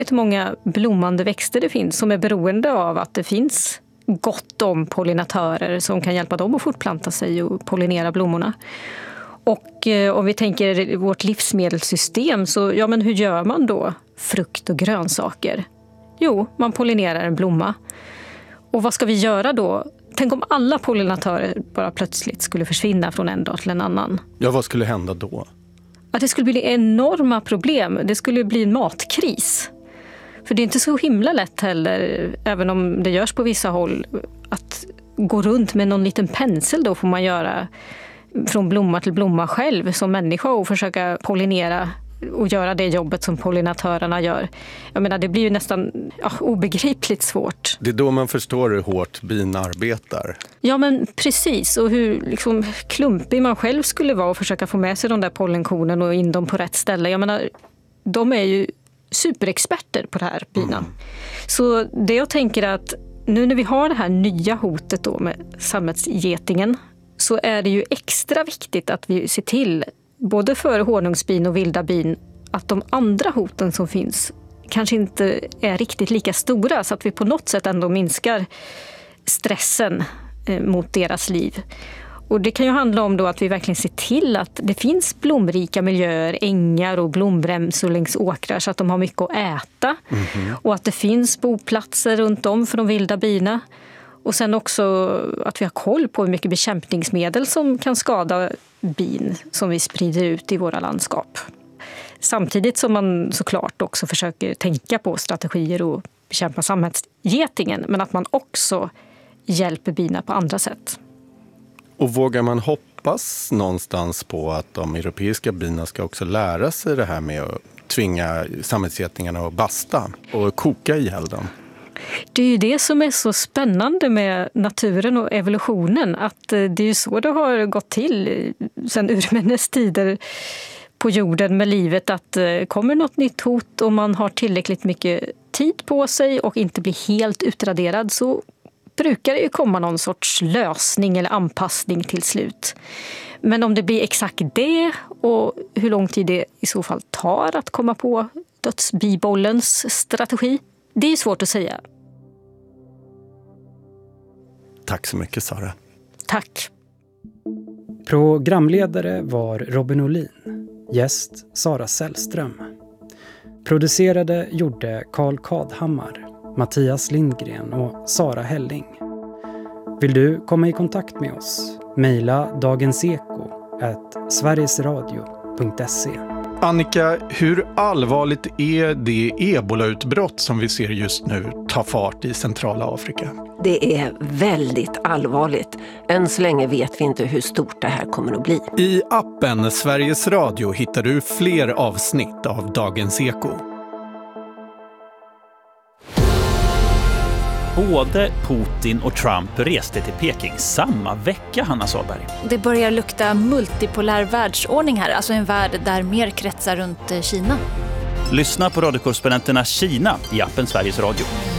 Hur många blommande växter det finns som är beroende av att det finns gott om pollinatörer som kan hjälpa dem att fortplanta sig och pollinera blommorna. Och om vi tänker vårt livsmedelssystem så, ja men hur gör man då frukt och grönsaker? Jo, man pollinerar en blomma. Och vad ska vi göra då? Tänk om alla pollinatörer bara plötsligt skulle försvinna från en dag till en annan. Ja, vad skulle hända då? Att det skulle bli enorma problem. Det skulle bli en matkris. För det är inte så himla lätt heller, även om det görs på vissa håll, att gå runt med någon liten pensel då får man göra från blomma till blomma själv som människa och försöka pollinera och göra det jobbet som pollinatörerna gör. Jag menar, det blir ju nästan obegripligt svårt. Det är då man förstår hur hårt bin arbetar. Ja, men precis. Och hur liksom klumpig man själv skulle vara och försöka få med sig de där pollenkornen och in dem på rätt ställe. Jag menar, de är ju superexperter på det här, bina. Så det jag tänker att nu när vi har det här nya hotet då med sammetsgetingen så är det ju extra viktigt att vi ser till, både för honungsbin och vilda bin, att de andra hoten som finns kanske inte är riktigt lika stora så att vi på något sätt ändå minskar stressen mot deras liv. Och det kan ju handla om då att vi verkligen ser till att det finns blomrika miljöer, ängar och blomremsor längs åkrar så att de har mycket att äta. Och att det finns boplatser runt om för de vilda bina. Och sen också att vi har koll på hur mycket bekämpningsmedel som kan skada bin som vi sprider ut i våra landskap. Samtidigt som man såklart också försöker tänka på strategier och bekämpa sammetsgetingen, men att man också hjälper bina på andra sätt. Och vågar man hoppas någonstans på att de europeiska bina ska också lära sig det här med att tvinga sammetsgetingarna att basta och koka ihjäl dem? Det är ju det som är så spännande med naturen och evolutionen, att det är ju så det har gått till sedan urminnes tider på jorden med livet, att kommer något nytt hot och man har tillräckligt mycket tid på sig och inte blir helt utraderad, så brukar det ju komma någon sorts lösning eller anpassning till slut. Men om det blir exakt det och hur lång tid det i så fall tar att komma på dödsbibollens strategi, det är svårt att säga. Tack så mycket, Sara. Tack. Programledare var Robin Olin. Gäst Sara Sällström. Producerade gjorde Carl Kadhammar, Mattias Lindgren och Sara Helling. Vill du komma i kontakt med oss? Maila dagenseko@sverigesradio.se. Annika, hur allvarligt är det ebolautbrott som vi ser just nu ta fart i centrala Afrika? Det är väldigt allvarligt. Än så länge vet vi inte hur stort det här kommer att bli. I appen Sveriges Radio hittar du fler avsnitt av Dagens Eko. Både Putin och Trump reste till Peking samma vecka, Hanna Sahlberg. Det börjar lukta multipolär världsordning här, alltså en värld där mer kretsar runt Kina. Lyssna på radiokorrespondenterna Kina i appen Sveriges Radio.